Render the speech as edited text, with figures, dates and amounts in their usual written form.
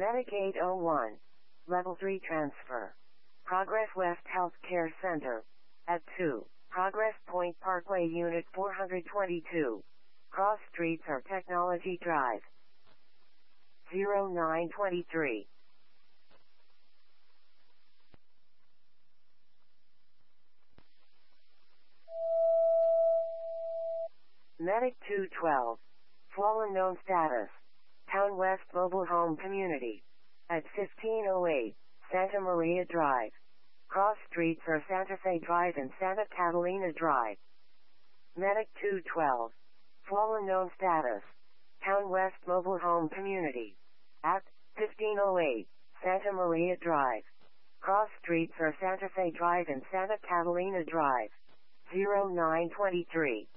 Medic 801. Level 3 transfer. Progress West Healthcare Center. At 2. Progress Point Parkway Unit 422. Cross Streets or Technology Drive. 0923. Medic 212. Fallen known status. Town West Mobile Home Community. At 1508, Santa Maria Drive. Cross Streets are Santa Fe Drive and Santa Catalina Drive. Medic 212. Fallen known status. Town West Mobile Home Community. At 1508, Santa Maria Drive. Cross Streets are Santa Fe Drive and Santa Catalina Drive. 0923.